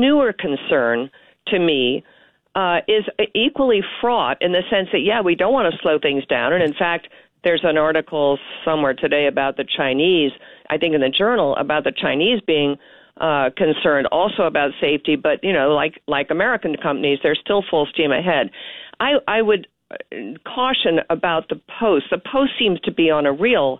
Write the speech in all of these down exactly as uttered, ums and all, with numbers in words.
newer concern to me uh, is equally fraught in the sense that, yeah, we don't want to slow things down. And in fact, there's an article somewhere today about the Chinese, I think in the Journal, about the Chinese being uh, concerned also about safety. But, you know, like like American companies, they're still full steam ahead. I, I would caution about the Post. The Post seems to be on a real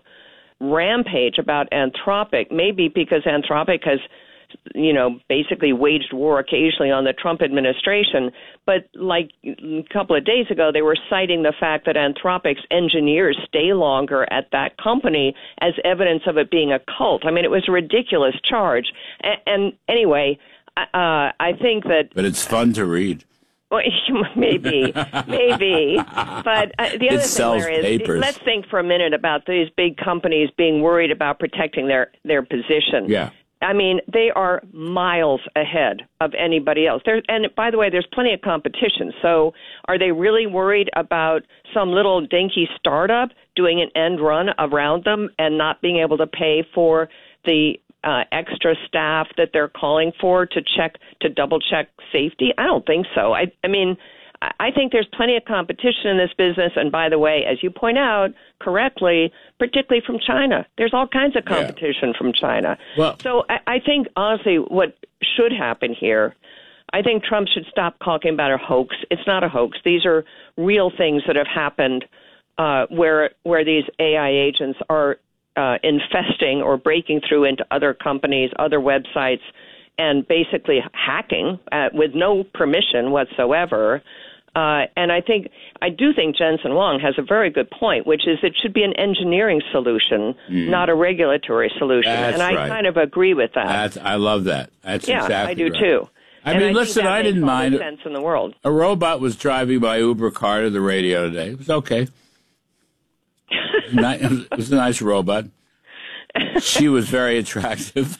rampage about Anthropic, maybe because Anthropic has, you know, basically waged war occasionally on the Trump administration. But like a couple of days ago, they were citing the fact that Anthropic's engineers stay longer at that company as evidence of it being a cult. I mean, it was a ridiculous charge. And, and anyway, uh, I think that... But it's fun to read. Well, maybe, maybe. But uh, the other thing, Larry, is papers. Let's think for a minute about these big companies being worried about protecting their, their position. Yeah. I mean, they are miles ahead of anybody else. There, and by the way, there's plenty of competition. So are they really worried about some little dinky startup doing an end run around them and not being able to pay for the uh, extra staff that they're calling for to check, to double check safety? I don't think so. I, I mean, I think there's plenty of competition in this business. And by the way, as you point out correctly, particularly from China, there's all kinds of competition yeah. from China. Well, so I, I think, honestly, what should happen here, I think Trump should stop talking about a hoax. It's not a hoax. These are real things that have happened uh, where where these A I agents are uh, infesting or breaking through into other companies, other websites, and basically hacking uh, with no permission whatsoever. Uh, and I think, I do think Jensen Huang has a very good point, which is it should be an engineering solution, mm. not a regulatory solution. That's and I right. kind of agree with that. That's, I love that. That's yeah, exactly I do right. too. I and mean, I listen, I didn't mind. Sense in the world. A robot was driving my Uber car to the radio today. It was okay. It was a nice robot. She was very attractive.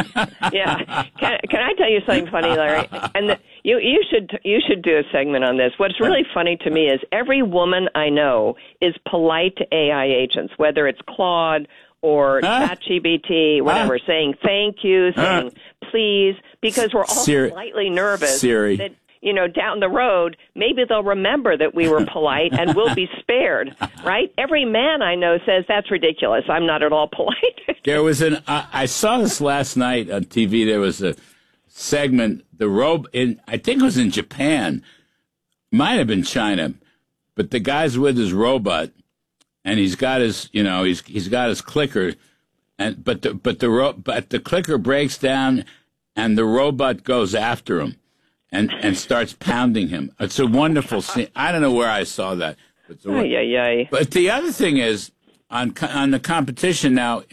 yeah. Can, can I tell you something funny, Larry? And the, you you should you should do a segment on this. What's really funny to me is every woman I know is polite to A I agents, whether it's Claude or huh? ChatGPT, whatever, huh? saying thank you, saying huh? please, because we're all Siri. slightly nervous Siri. that, you know, down the road, maybe they'll remember that we were polite and we'll be spared, right? Every man I know says, that's ridiculous. I'm not at all polite. There was an, uh, I saw this last night on T V. There was a segment, the robe in, I think it was in Japan, might have been China, but the guy's with his robot and he's got his, you know, he's, he's got his clicker and, but the, but the, ro- but the clicker breaks down and the robot goes after him. And, and starts pounding him. It's a wonderful scene. I don't know where I saw that. But, it's a, ay, ay, ay. but the other thing is, on on the competition now,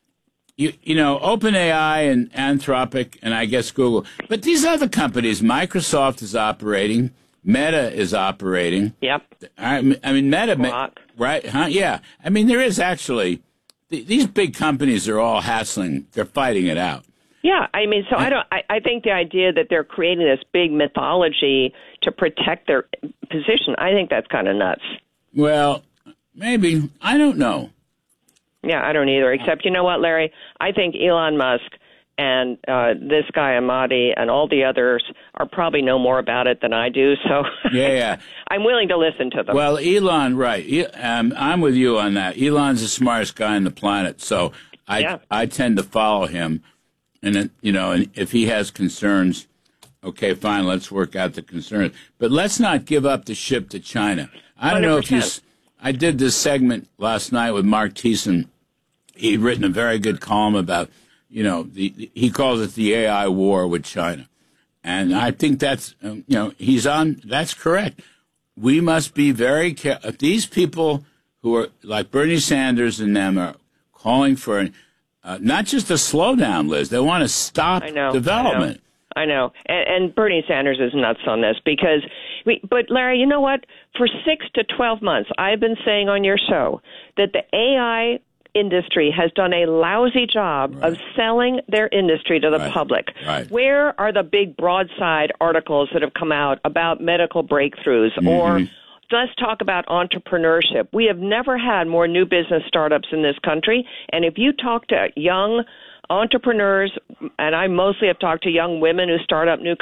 you you know, OpenAI and Anthropic and I guess Google, but these other companies, Microsoft is operating, Meta is operating. Yep. I, I mean, Meta, Block. right? Huh? Yeah. I mean, there is actually, th- these big companies are all hassling. They're fighting it out. Yeah, I mean, so I don't. I, I think the idea that they're creating this big mythology to protect their position, I think that's kind of nuts. Well, maybe. I don't know. Yeah, I don't either. Except, you know what, Larry? I think Elon Musk and uh, this guy Amadi and all the others are probably know more about it than I do. So yeah, yeah. I'm willing to listen to them. Well, Elon, right? E- um, I'm with you on that. Elon's the smartest guy on the planet, so I yeah. I tend to follow him. And, then, you know, and if he has concerns, okay, fine, let's work out the concerns. But let's not give up the ship to China. I don't know if you... I did this segment last night with Mark Thiessen. He'd written a very good column about, you know, the, he calls it the A I war with China. And I think that's, um, you know, he's on, that's correct. We must be very careful. If these people who are, like Bernie Sanders and them, are calling for an... Uh, not just a slowdown, Liz. They want to stop I know, development. I know. I know. And, and Bernie Sanders is nuts on this because, we, but Larry, you know what? For six to twelve months, I've been saying on your show that the A I industry has done a lousy job right. of selling their industry to the right. public. Right. Where are the big broadside articles that have come out about medical breakthroughs mm-hmm. or let's talk about entrepreneurship. We have never had more new business startups in this country. And if you talk to young entrepreneurs, and I mostly have talked to young women who start up new